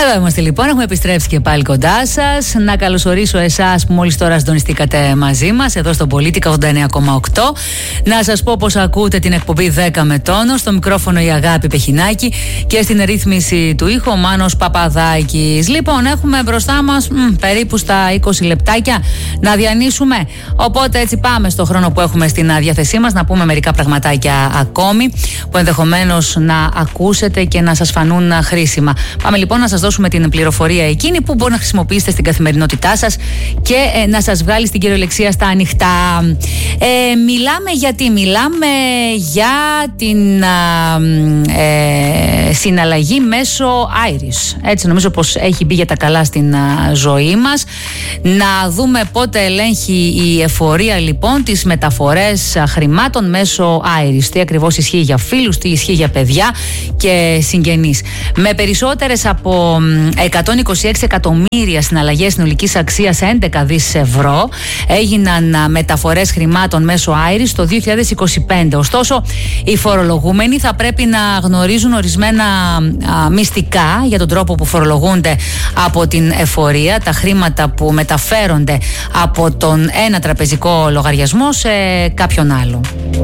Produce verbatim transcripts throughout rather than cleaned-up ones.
Εδώ είμαστε λοιπόν, έχουμε επιστρέψει και πάλι κοντά σας. Να καλωσορίσω εσάς που μόλις τώρα συντονιστήκατε μαζί μας εδώ στο Πολίτικα ογδόντα εννέα κόμμα οκτώ. Να σας πω πως ακούτε την εκπομπή δέκα με τόνο. Στο μικρόφωνο η Αγάπη Πεχινάκη και στην ρύθμιση του ήχου ο Μάνος Παπαδάκης. Λοιπόν, έχουμε μπροστά μας μ, περίπου στα είκοσι λεπτάκια να διανύσουμε. Οπότε έτσι πάμε στο χρόνο που έχουμε στην διάθεσή μας να πούμε μερικά πραγματάκια ακόμη που ενδεχομένως να ακούσετε και να σας φανούν χρήσιμα. Πάμε λοιπόν να σας δώσουμε την πληροφορία εκείνη που μπορεί να χρησιμοποιήσετε στην καθημερινότητά σας και ε, να σας βγάλει στην κυριολεξία στα ανοιχτά. Ε, μιλάμε γιατί μιλάμε για την α, ε, συναλλαγή μέσω Iris. Έτσι νομίζω πως έχει μπει για τα καλά στην α, ζωή μας. Να δούμε πότε ελέγχει η εφορία λοιπόν τις μεταφορές α, χρημάτων μέσω Iris. Τι ακριβώς ισχύει για φίλους, τι ισχύει για παιδιά και συγγενείς. Με περισσότερες από εκατόν είκοσι έξι εκατομμύρια συναλλαγές συνολικής αξίας έντεκα δισεκατομμύρια ευρώ έγιναν μεταφορές χρημάτων μέσω Iris το δύο χιλιάδες είκοσι πέντε. Ωστόσο, οι φορολογούμενοι θα πρέπει να γνωρίζουν ορισμένα α, μυστικά για τον τρόπο που φορολογούνται από την εφορία, τα χρήματα που μεταφέρονται από τον ένα τραπεζικό λογαριασμό σε κάποιον άλλο.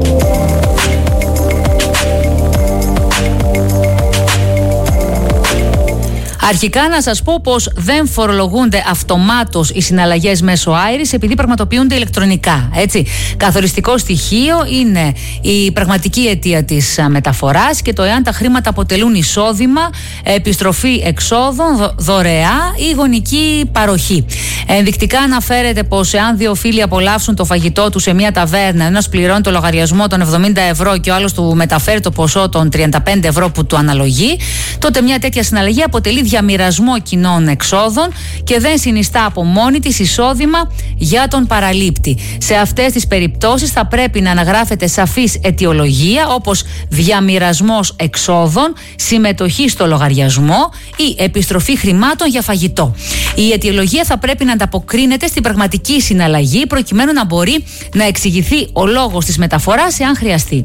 Αρχικά να σας πω πως δεν φορολογούνται αυτομάτως οι συναλλαγές μέσω Iris επειδή πραγματοποιούνται ηλεκτρονικά. Έτσι. Καθοριστικό στοιχείο είναι η πραγματική αιτία της μεταφοράς και το εάν τα χρήματα αποτελούν εισόδημα, επιστροφή εξόδων, δωρεά ή γονική παροχή. Ενδεικτικά αναφέρεται πως εάν δύο φίλοι απολαύσουν το φαγητό του σε μια ταβέρνα, ένας πληρώνει το λογαριασμό των εβδομήντα ευρώ και ο άλλος του μεταφέρει το ποσό των τριάντα πέντε ευρώ που του αναλογεί, τότε μια τέτοια συναλλαγή αποτελεί διαμοιρασμό κοινών εξόδων και δεν συνιστά από μόνη της εισόδημα για τον παραλήπτη. Σε αυτές τις περιπτώσεις θα πρέπει να αναγράφεται σαφής αιτιολογία όπως διαμοιρασμός εξόδων, συμμετοχή στο λογαριασμό ή επιστροφή χρημάτων για φαγητό. Η αιτιολογία θα πρέπει να ανταποκρίνεται στην πραγματική συναλλαγή προκειμένου να μπορεί να εξηγηθεί ο λόγος της μεταφοράς εάν χρειαστεί.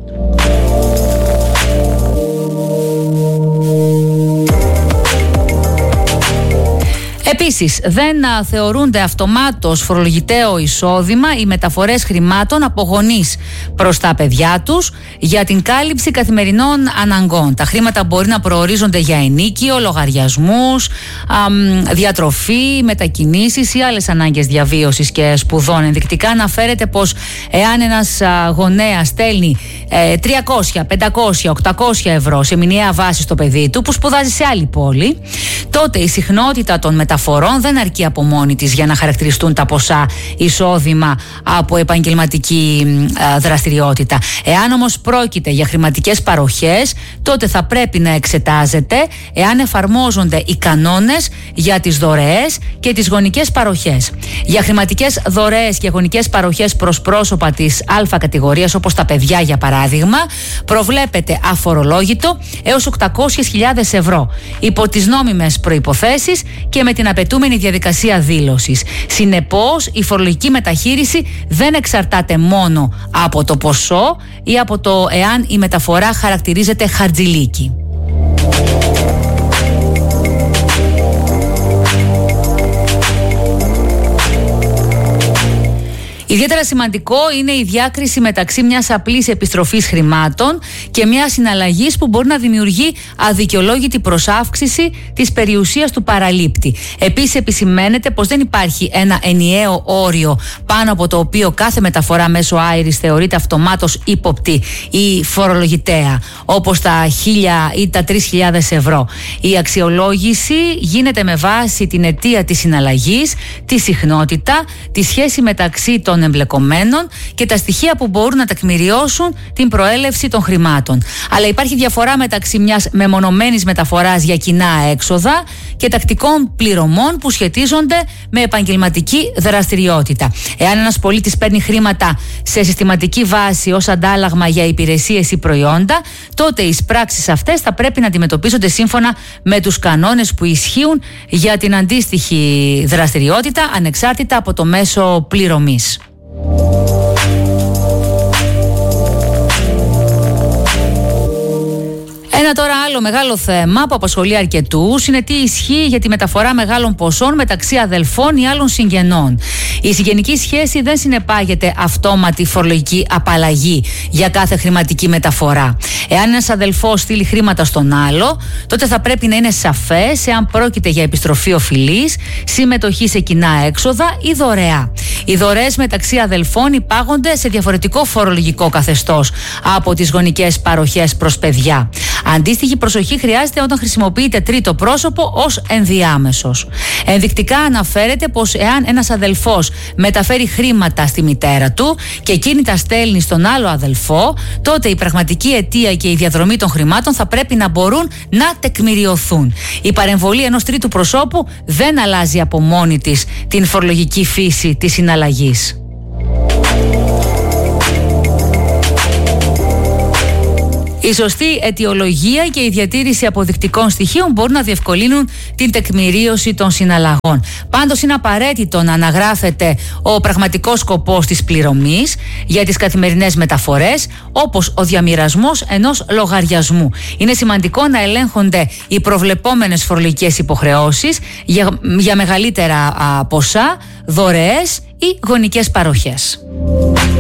Επίσης, δεν α, θεωρούνται αυτομάτως φορολογητέο εισόδημα οι μεταφορές χρημάτων από γονείς προς τα παιδιά τους για την κάλυψη καθημερινών αναγκών. Τα χρήματα μπορεί να προορίζονται για ενίκιο, λογαριασμούς, α, διατροφή, μετακινήσεις ή άλλες ανάγκες διαβίωσης και σπουδών. Ενδεικτικά αναφέρεται πως εάν ένας α, γονέας στέλνει ε, τριακόσια, πεντακόσια, οκτακόσια ευρώ σε μηνιαία βάση στο παιδί του που σπουδάζει σε άλλη πόλη, τότε η συχνότητα των μεταφορών δεν αρκεί από μόνη της για να χαρακτηριστούν τα ποσά εισόδημα από επαγγελματική α, δραστηριότητα. Εάν όμως πρόκειται για χρηματικές παροχές, τότε θα πρέπει να εξετάζεται εάν εφαρμόζονται οι κανόνες για τις δωρεές και τις γονικές παροχές. Για χρηματικές δωρεές και γονικές παροχές προς πρόσωπα της Α κατηγορίας, όπως τα παιδιά για παράδειγμα, προβλέπεται αφορολόγητο έως οκτακόσιες χιλιάδες ευρώ υπό τις νόμιμες προϋποθέσεις και με την απαιτούμενη διαδικασία δήλωσης. Συνεπώς, η φορολογική μεταχείριση δεν εξαρτάται μόνο από το ποσό ή από το εάν η μεταφορά χαρακτηρίζεται χαρτζηλίκι. Ιδιαίτερα σημαντικό είναι η διάκριση μεταξύ μιας απλής επιστροφής χρημάτων και μιας συναλλαγής που μπορεί να δημιουργεί αδικαιολόγητη προσάυξηση της περιουσίας του παραλήπτη. Επίσης, επισημαίνεται πως δεν υπάρχει ένα ενιαίο όριο πάνω από το οποίο κάθε μεταφορά μέσω Iris θεωρείται αυτομάτως ύποπτη ή φορολογητέα, όπως τα χίλια ή τα τρεις χιλιάδες ευρώ. Η αξιολόγηση γίνεται με βάση την αιτία της συναλλαγής, τη συχνότητα, τη σχέση μεταξύ των εμπλεκομένων και τα στοιχεία που μπορούν να τεκμηριώσουν την προέλευση των χρημάτων. Αλλά υπάρχει διαφορά μεταξύ μιας μεμονωμένης μεταφοράς για κοινά έξοδα και τακτικών πληρωμών που σχετίζονται με επαγγελματική δραστηριότητα. Εάν ένας πολίτης παίρνει χρήματα σε συστηματική βάση ως αντάλλαγμα για υπηρεσίες ή προϊόντα, τότε οι πράξεις αυτές θα πρέπει να αντιμετωπίζονται σύμφωνα με τους κανόνες που ισχύουν για την αντίστοιχη δραστηριότητα, ανεξάρτητα από το μέσο πληρωμής. Ένα τώρα άλλο μεγάλο θέμα που απασχολεί αρκετούς είναι τι ισχύει για τη μεταφορά μεγάλων ποσών μεταξύ αδελφών ή άλλων συγγενών. Η συγγενική σχέση δεν συνεπάγεται αυτόματη φορολογική απαλλαγή για κάθε χρηματική μεταφορά. Εάν ένας αδελφός στείλει χρήματα στον άλλο, τότε θα πρέπει να είναι σαφές εάν πρόκειται για επιστροφή οφειλής, συμμετοχή σε κοινά έξοδα ή δωρεά. Οι δωρεές μεταξύ αδελφών υπάγονται σε διαφορετικό φορολογικό καθεστώς από τις γονικές παροχές προς παιδιά. Αντίστοιχη προσοχή χρειάζεται όταν χρησιμοποιείται τρίτο πρόσωπο ως ενδιάμεσος. Ενδεικτικά αναφέρεται πως εάν ένας αδελφός μεταφέρει χρήματα στη μητέρα του και εκείνη τα στέλνει στον άλλο αδελφό, τότε η πραγματική αιτία και η διαδρομή των χρημάτων θα πρέπει να μπορούν να τεκμηριωθούν. Η παρεμβολή ενός τρίτου προσώπου δεν αλλάζει από μόνη της την φορολογική φύση της συναλλαγής. Η σωστή αιτιολογία και η διατήρηση αποδεικτικών στοιχείων μπορούν να διευκολύνουν την τεκμηρίωση των συναλλαγών. Πάντως είναι απαραίτητο να αναγράφεται ο πραγματικός σκοπός της πληρωμής για τις καθημερινές μεταφορές, όπως ο διαμοιρασμός ενός λογαριασμού. Είναι σημαντικό να ελέγχονται οι προβλεπόμενες φορολογικές υποχρεώσεις για, για μεγαλύτερα α, ποσά, δωρεές ή γονικές παροχές.